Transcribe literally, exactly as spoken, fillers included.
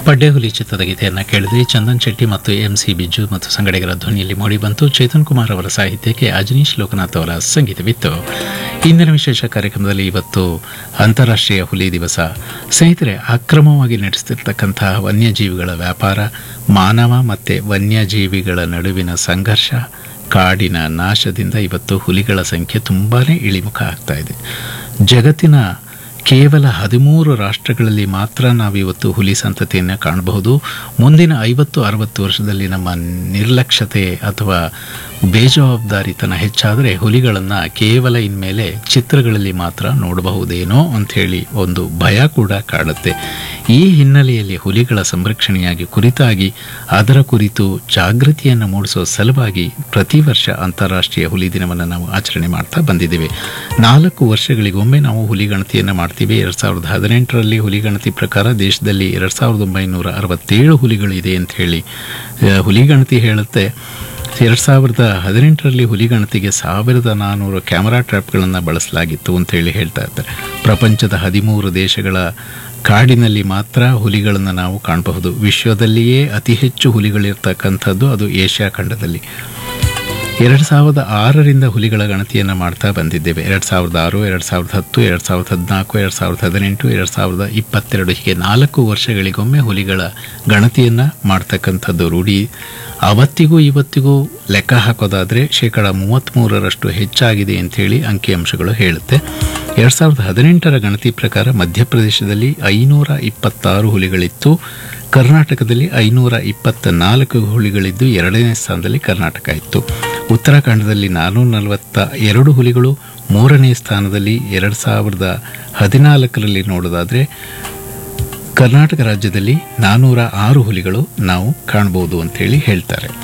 ಪಡ್ಡೆ ಹುಲಿ ಚಿತ್ರದ ಗೀತೆಯನ್ನು ಕೇಳಿದ್ರಿ. ಚಂದನ್ ಶೆಟ್ಟಿ ಮತ್ತು ಎಂ ಸಿ ಬಿಜು ಮತ್ತು ಸಂಗಡಿಗರ ಧ್ವನಿಯಲ್ಲಿ ಮೂಡಿಬಂತು. ಚೇತನ್ ಕುಮಾರ್ ಅವರ ಸಾಹಿತ್ಯಕ್ಕೆ ಅಜನೀಶ್ ಲೋಕನಾಥ್ ಅವರ ಸಂಗೀತವಿತ್ತು. ಇಂದಿನ ವಿಶೇಷ ಕಾರ್ಯಕ್ರಮದಲ್ಲಿ ಇವತ್ತು ಅಂತಾರಾಷ್ಟ್ರೀಯ ಹುಲಿ ದಿವಸ. ಸ್ನೇಹಿತರೆ, ಅಕ್ರಮವಾಗಿ ನಡೆಸುತ್ತಿರ್ತಕ್ಕಂತಹ ವನ್ಯಜೀವಿಗಳ ವ್ಯಾಪಾರ, ಮಾನವ ಮತ್ತು ವನ್ಯಜೀವಿಗಳ ನಡುವಿನ ಸಂಘರ್ಷ, ಕಾಡಿನ ನಾಶದಿಂದ ಇವತ್ತು ಹುಲಿಗಳ ಸಂಖ್ಯೆ ತುಂಬಾ ಇಳಿಮುಖ ಆಗ್ತಾ ಇದೆ. ಜಗತ್ತಿನ ಕೇವಲ ಹದಿಮೂರು ರಾಷ್ಟ್ರಗಳಲ್ಲಿ ಮಾತ್ರ ನಾವಿವತ್ತು ಹುಲಿ ಸಂತತಿಯನ್ನು ಕಾಣಬಹುದು. ಮುಂದಿನ ಐವತ್ತು ಅರವತ್ತು ವರ್ಷದಲ್ಲಿ ನಮ್ಮ ನಿರ್ಲಕ್ಷ್ಯತೆ ಅಥವಾ ಬೇಜವಾಬ್ದಾರಿತನ ಹೆಚ್ಚಾದರೆ ಹುಲಿಗಳನ್ನು ಕೇವಲ ಇನ್ಮೇಲೆ ಚಿತ್ರಗಳಲ್ಲಿ ಮಾತ್ರ ನೋಡಬಹುದೇನೋ ಅಂಥೇಳಿ ಒಂದು ಭಯ ಕೂಡ ಕಾಡುತ್ತೆ. ಈ ಹಿನ್ನೆಲೆಯಲ್ಲಿ ಹುಲಿಗಳ ಸಂರಕ್ಷಣೆಯಾಗಿ ಕುರಿತಾಗಿ ಅದರ ಕುರಿತು ಜಾಗೃತಿಯನ್ನು ಮೂಡಿಸುವ ಸಲುವಾಗಿ ಪ್ರತಿ ವರ್ಷ ಅಂತಾರಾಷ್ಟ್ರೀಯ ಹುಲಿ ದಿನವನ್ನು ನಾವು ಆಚರಣೆ ಮಾಡ್ತಾ ಬಂದಿದ್ದೇವೆ. ನಾಲ್ಕು ವರ್ಷಗಳಿಗೊಮ್ಮೆ ನಾವು ಹುಲಿಗಣತಿಯನ್ನು ಮಾಡ್ತೀವಿ. ಎರಡು ಸಾವಿರದ ಹದಿನೆಂಟರಲ್ಲಿ ಹುಲಿಗಣತಿ ಪ್ರಕಾರ ದೇಶದಲ್ಲಿ ಎರಡು ಸಾವಿರದ ಒಂಬೈನೂರ ಅರವತ್ತೇಳು ಹುಲಿಗಳಿದೆ ಅಂತ ಹೇಳಿ ಹುಲಿಗಣತಿ ಹೇಳುತ್ತೆ. ಎರಡು ಸಾವಿರದ ಹದಿನೆಂಟರಲ್ಲಿ ಹುಲಿಗಣತಿಗೆ ಸಾವಿರದ ನಾನ್ನೂರು ಕ್ಯಾಮರಾ ಟ್ರ್ಯಾಪ್ಗಳನ್ನು ಬಳಸಲಾಗಿತ್ತು ಅಂತೇಳಿ ಹೇಳ್ತಾ ಇರ್ತಾರೆ. ಪ್ರಪಂಚದ ಹದಿಮೂರು ದೇಶಗಳ ಕಾಡಿನಲ್ಲಿ ಮಾತ್ರ ಹುಲಿಗಳನ್ನು ನಾವು ಕಾಣಬಹುದು. ವಿಶ್ವದಲ್ಲಿಯೇ ಅತಿ ಹೆಚ್ಚು ಹುಲಿಗಳಿರ್ತಕ್ಕಂಥದ್ದು ಅದು ಏಷ್ಯಾ ಖಂಡದಲ್ಲಿ. ಎರಡು ಸಾವಿರದ ಆರರಿಂದ ಹುಲಿಗಳ ಗಣತಿಯನ್ನು ಮಾಡ್ತಾ ಬಂದಿದ್ದೇವೆ. ಎರಡು ಸಾವಿರದ ಆರು, ಎರಡು ಸಾವಿರದ ಹತ್ತು, ಎರಡು ಸಾವಿರದ ಹದಿನಾಲ್ಕು, ಎರಡು ಸಾವಿರದ ಹದಿನೆಂಟು, ಎರಡು ಸಾವಿರದ ಇಪ್ಪತ್ತೆರಡು ಹೀಗೆ ನಾಲ್ಕು ವರ್ಷಗಳಿಗೊಮ್ಮೆ ಹುಲಿಗಳ ಗಣತಿಯನ್ನು ಮಾಡ್ತಕ್ಕಂಥದ್ದು ರೂಢಿ. ಅವತ್ತಿಗೂ ಇವತ್ತಿಗೂ ಲೆಕ್ಕ ಹಾಕೋದಾದರೆ ಶೇಕಡ ಮೂವತ್ತ್ಮೂರರಷ್ಟು ಹೆಚ್ಚಾಗಿದೆ ಅಂಥೇಳಿ ಅಂಕಿಅಂಶಗಳು ಹೇಳುತ್ತೆ. ಎರಡು ಸಾವಿರದ ಹದಿನೆಂಟರ ಗಣತಿ ಪ್ರಕಾರ ಮಧ್ಯಪ್ರದೇಶದಲ್ಲಿ ಐನೂರ ಇಪ್ಪತ್ತಾರು ಹುಲಿಗಳಿತ್ತು. ಕರ್ನಾಟಕದಲ್ಲಿ ಐನೂರ ಇಪ್ಪತ್ತ ನಾಲ್ಕು ಹುಲಿಗಳಿದ್ದು ಎರಡನೇ ಸ್ಥಾನದಲ್ಲಿ ಕರ್ನಾಟಕ ಇತ್ತು. ಉತ್ತರಾಖಂಡದಲ್ಲಿ ನಾನ್ನೂರ ನಲವತ್ತ ಎರಡು ಹುಲಿಗಳು ಮೂರನೇ ಸ್ಥಾನದಲ್ಲಿ. ಎರಡು ಸಾವಿರದ ಹದಿನಾಲ್ಕರಲ್ಲಿ ನೋಡೋದಾದರೆ ಕರ್ನಾಟಕ ರಾಜ್ಯದಲ್ಲಿ ನಾನ್ನೂರ ಆರು ಹುಲಿಗಳು ನಾವು ಕಾಣ್ಬೋದು ಅಂಥೇಳಿ ಹೇಳ್ತಾರೆ.